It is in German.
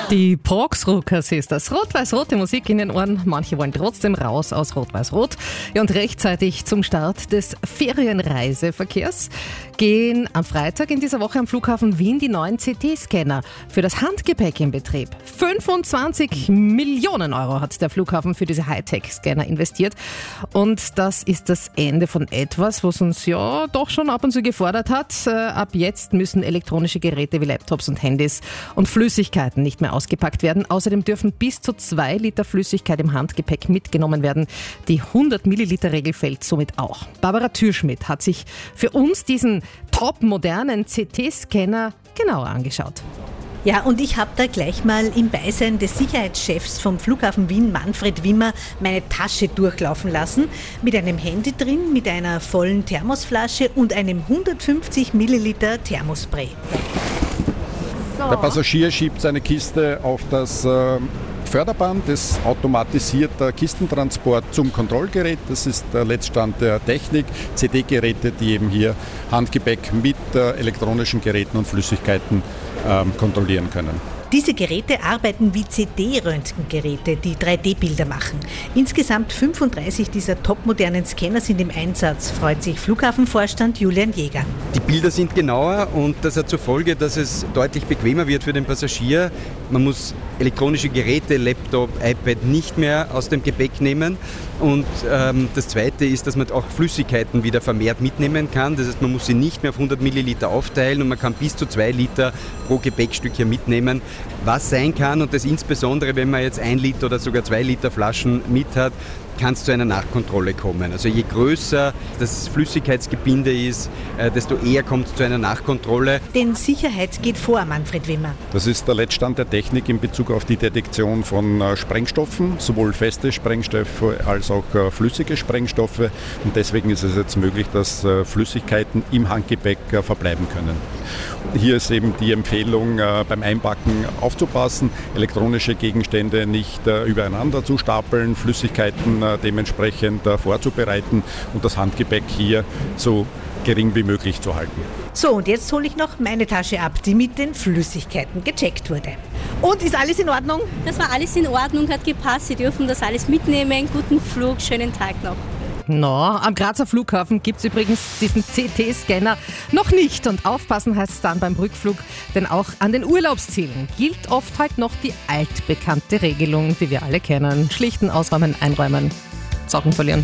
Die Proxruckers ist das. Rot-Weiß-Rote Musik in den Ohren. Manche wollen trotzdem raus aus Rot-Weiß-Rot. Ja, und rechtzeitig zum Start des Ferienreiseverkehrs gehen am Freitag in dieser Woche am Flughafen Wien die neuen CT-Scanner für das Handgepäck in Betrieb. 25 Millionen Euro hat der Flughafen für diese Hightech-Scanner investiert. Und das ist das Ende von etwas, was uns ja doch schon ab und zu gefordert hat. Ab jetzt müssen elektronische Geräte wie Laptops und Handys und Flüssigkeiten nicht mehr ausgepackt werden. Außerdem dürfen bis zu 2 Liter Flüssigkeit im Handgepäck mitgenommen werden. Die 100 Milliliter Regel fällt somit auch. Barbara Türschmidt hat sich für uns diesen top-modernen CT-Scanner genauer angeschaut. Ja, und ich habe da gleich mal im Beisein des Sicherheitschefs vom Flughafen Wien, Manfred Wimmer, meine Tasche durchlaufen lassen. Mit einem Handy drin, mit einer vollen Thermosflasche und einem 150 Milliliter Thermospray. So. Der Passagier schiebt seine Kiste auf das Förderband, das automatisiert der Kistentransport zum Kontrollgerät. Das ist der Letztstand der Technik. CD-Geräte, die eben hier Handgepäck mit elektronischen Geräten und Flüssigkeiten kontrollieren können. Diese Geräte arbeiten wie CD-Röntgengeräte, die 3D-Bilder machen. Insgesamt 35 dieser topmodernen Scanner sind im Einsatz, freut sich Flughafenvorstand Julian Jäger. Die Bilder sind genauer und das hat zur Folge, dass es deutlich bequemer wird für den Passagier. Man muss elektronische Geräte, Laptop, iPad nicht mehr aus dem Gepäck nehmen. Und das Zweite ist, dass man auch Flüssigkeiten wieder vermehrt mitnehmen kann. Das heißt, man muss sie nicht mehr auf 100 Milliliter aufteilen und man kann bis zu 2 Liter pro Gepäckstück hier mitnehmen. Was sein kann, und das insbesondere, wenn man jetzt 1 Liter oder sogar 2 Liter Flaschen mit hat, kann es zu einer Nachkontrolle kommen. Also je größer das Flüssigkeitsgebinde ist, desto eher kommt es zu einer Nachkontrolle. Denn Sicherheit geht vor, Manfred Wimmer. Das ist der Letztstand der Technik in Bezug auf die Detektion von Sprengstoffen, sowohl feste Sprengstoffe als auch flüssige Sprengstoffe. Und deswegen ist es jetzt möglich, dass Flüssigkeiten im Handgepäck verbleiben können. Hier ist eben die Empfehlung, beim Einpacken aufzupassen, elektronische Gegenstände nicht übereinander zu stapeln, Flüssigkeiten dementsprechend vorzubereiten und das Handgepäck hier so gering wie möglich zu halten. So, und jetzt hole ich noch meine Tasche ab, die mit den Flüssigkeiten gecheckt wurde. Und ist alles in Ordnung? Das war alles in Ordnung, hat gepasst. Sie dürfen das alles mitnehmen. Guten Flug, schönen Tag noch. No, am Grazer Flughafen gibt es übrigens diesen CT-Scanner noch nicht. Und aufpassen heißt es dann beim Rückflug, denn auch an den Urlaubszielen gilt oft halt noch die altbekannte Regelung, die wir alle kennen. Schlichten, ausräumen, einräumen, Socken verlieren.